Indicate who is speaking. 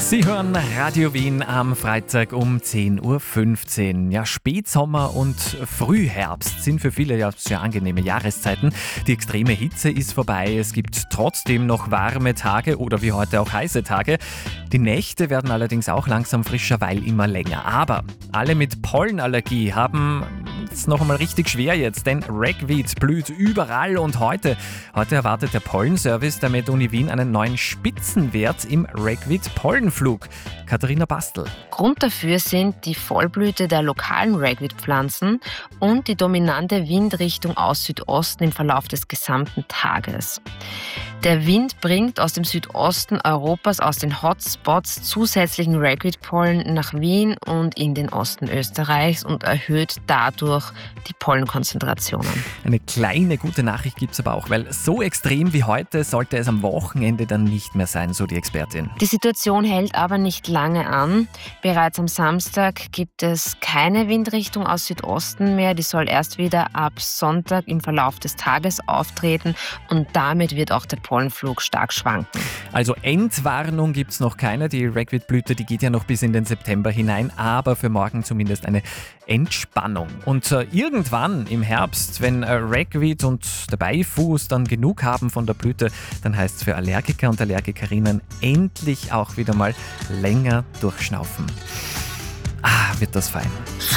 Speaker 1: Sie hören Radio Wien am Freitag um 10.15 Uhr. Ja, Spätsommer und Frühherbst sind für viele ja sehr angenehme Jahreszeiten. Die extreme Hitze ist vorbei. Es gibt trotzdem noch warme Tage oder wie heute auch heiße Tage. Die Nächte werden allerdings auch langsam frischer, weil immer länger. Aber alle mit Pollenallergie haben es noch einmal richtig schwer jetzt, denn Ragweed blüht überall und heute erwartet der Pollenservice der MedUni Wien einen neuen Spitzenwert im Ragweed-Pollenflug. Katharina Bastel.
Speaker 2: Grund dafür sind die Vollblüte der lokalen Ragweed-Pflanzen und die dominante Windrichtung aus Südosten im Verlauf des gesamten Tages. Der Wind bringt aus dem Südosten Europas, aus den Hotspots, zusätzlichen Ragweed-Pollen nach Wien und in den Osten Österreichs und erhöht dadurch die Pollenkonzentrationen.
Speaker 1: Eine kleine gute Nachricht gibt es aber auch, weil so extrem wie heute sollte es am Wochenende dann nicht mehr sein, so die Expertin.
Speaker 2: Die Situation hält aber nicht lange an. Bereits am Samstag gibt es keine Windrichtung aus Südosten mehr. Die soll erst wieder ab Sonntag im Verlauf des Tages auftreten und damit wird auch der Pollenflug stark schwanken.
Speaker 1: Also Endwarnung gibt es noch keine. Die Ragweed-Blüte, die geht ja noch bis in den September hinein, aber für morgen zumindest eine Entspannung. Und irgendwann im Herbst, wenn Ragweed und der Beifuß dann genug haben von der Blüte, dann heißt es für Allergiker und Allergikerinnen endlich auch wieder mal länger durchschnaufen. Wird das fein.